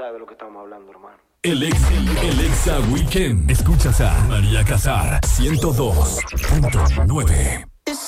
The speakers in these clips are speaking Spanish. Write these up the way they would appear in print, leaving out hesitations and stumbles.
sabe de lo que estamos hablando, hermano. El Exa Weekend. Escuchas a María Casar, 102.9.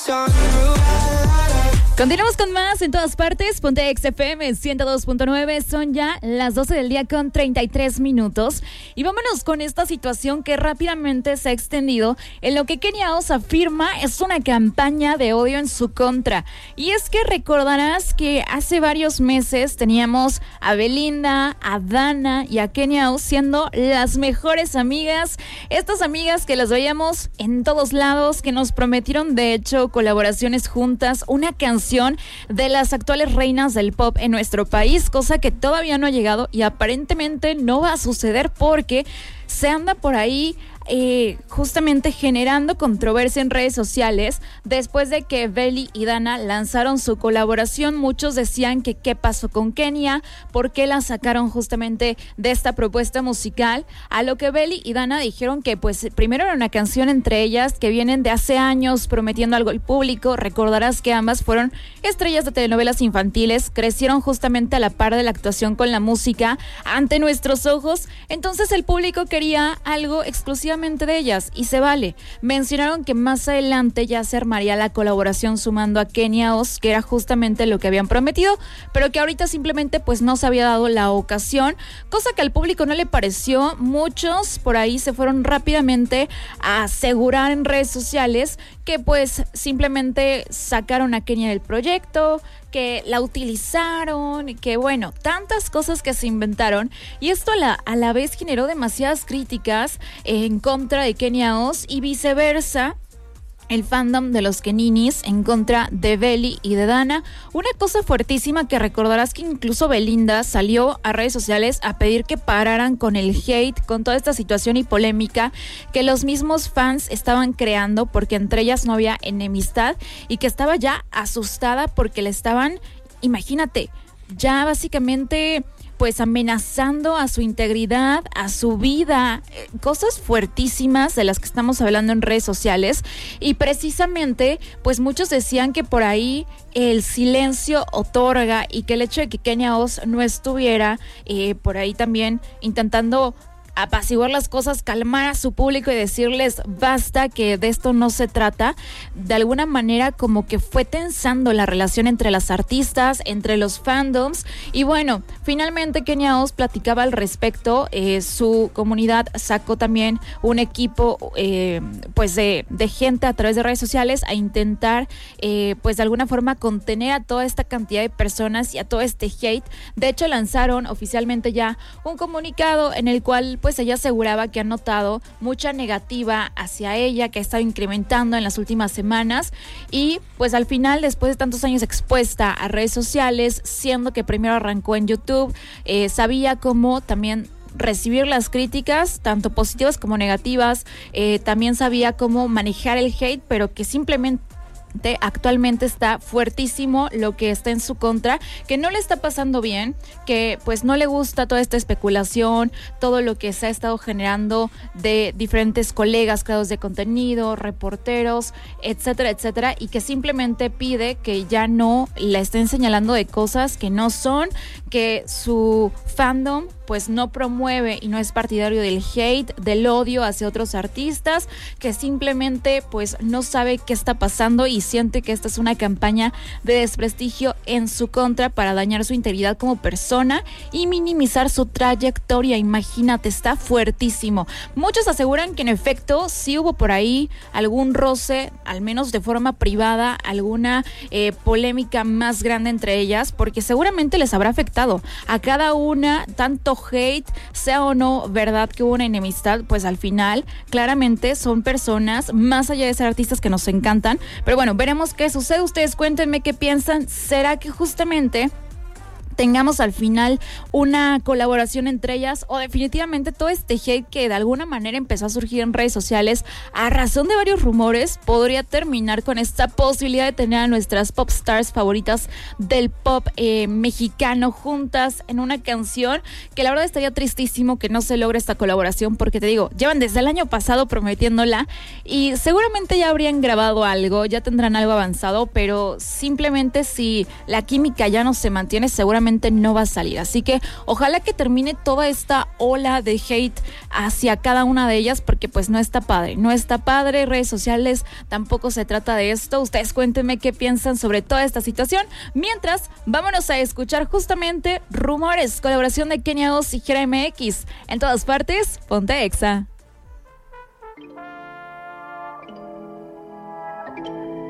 Continuamos con más en todas partes. Ponte XFM 102.9. Son ya las 12 del día con 33 minutos. Y vámonos con esta situación que rápidamente se ha extendido en lo que Kenia Oz afirma es una campaña de odio en su contra. Y es que recordarás que hace varios meses teníamos a Belinda, a Dana y a Kenia Oz siendo las mejores amigas. Estas amigas que las veíamos en todos lados, que nos prometieron de hecho colaboraciones juntas, una canción de las actuales reinas del pop en nuestro país, cosa que todavía no ha llegado y aparentemente no va a suceder porque se anda por ahí justamente generando controversia en redes sociales después de que Belly y Dana lanzaron su colaboración. Muchos decían que qué pasó con Kenia, por qué la sacaron justamente de esta propuesta musical, a lo que Belly y Dana dijeron que pues primero era una canción entre ellas que vienen de hace años prometiendo algo al público. Recordarás que ambas fueron estrellas de telenovelas infantiles, crecieron justamente a la par de la actuación con la música ante nuestros ojos, entonces el público quería algo exclusivamente de ellas y se vale. Mencionaron que más adelante ya se armaría la colaboración sumando a Kenia Oz, que era justamente lo que habían prometido, pero que ahorita simplemente pues no se había dado la ocasión, cosa que al público no le pareció. Muchos por ahí se fueron rápidamente a asegurar en redes sociales que pues simplemente sacaron a Kenia del proyecto, que la utilizaron, que bueno, tantas cosas que se inventaron, y esto a la vez generó demasiadas críticas en contra de Kenia Oz y viceversa. El fandom de los Keninis en contra de Belly y de Dana. Una cosa fuertísima que recordarás que incluso Belinda salió a redes sociales a pedir que pararan con el hate, con toda esta situación y polémica que los mismos fans estaban creando porque entre ellas no había enemistad y que estaba ya asustada porque le estaban, imagínate, ya básicamente pues amenazando a su integridad, a su vida, cosas fuertísimas de las que estamos hablando en redes sociales. Y precisamente pues muchos decían que por ahí el silencio otorga y que el hecho de que Kenia Oz no estuviera por ahí también intentando apaciguar las cosas, calmar a su público y decirles basta, que de esto no se trata, de alguna manera como que fue tensando la relación entre las artistas, entre los fandoms. Y bueno, finalmente Kenia Oz platicaba al respecto. Su comunidad sacó también un equipo pues de gente a través de redes sociales a intentar pues de alguna forma contener a toda esta cantidad de personas y a todo este hate. De hecho lanzaron oficialmente ya un comunicado en el cual pues ella aseguraba que ha notado mucha negativa hacia ella, que ha estado incrementando en las últimas semanas, y pues al final, después de tantos años expuesta a redes sociales, siendo que primero arrancó en YouTube, sabía cómo también recibir las críticas, tanto positivas como negativas, también sabía cómo manejar el hate, pero que simplemente actualmente está fuertísimo lo que está en su contra, que no le está pasando bien, que pues no le gusta toda esta especulación, todo lo que se ha estado generando de diferentes colegas, creadores de contenido, reporteros, etcétera, etcétera, y que simplemente pide que ya no la estén señalando de cosas que no son, que su fandom pues no promueve y no es partidario del hate, del odio hacia otros artistas, que simplemente pues no sabe qué está pasando y siente que esta es una campaña de desprestigio en su contra para dañar su integridad como persona y minimizar su trayectoria. Imagínate, está fuertísimo. Muchos aseguran que en efecto sí hubo por ahí algún roce, al menos de forma privada, alguna polémica más grande entre ellas, porque seguramente les habrá afectado a cada una, tanto hate, sea o no verdad que hubo una enemistad, pues al final claramente son personas, más allá de ser artistas, que nos encantan. Pero bueno, veremos qué sucede. Ustedes cuéntenme qué piensan. ¿Será que justamente tengamos al final una colaboración entre ellas, o definitivamente todo este hate que de alguna manera empezó a surgir en redes sociales a razón de varios rumores podría terminar con esta posibilidad de tener a nuestras pop stars favoritas del pop mexicano juntas en una canción? Que la verdad estaría tristísimo que no se logre esta colaboración, porque te digo, llevan desde el año pasado prometiéndola y seguramente ya habrían grabado algo, ya tendrán algo avanzado, pero simplemente si la química ya no se mantiene, seguramente seguramente no va a salir. Así que ojalá que termine toda esta ola de hate hacia cada una de ellas, porque pues no está padre, redes sociales, tampoco se trata de esto. Ustedes cuéntenme qué piensan sobre toda esta situación. Mientras, vámonos a escuchar justamente Rumores, colaboración de Kenia Oz y Jera MX. En todas partes, ponte Exa.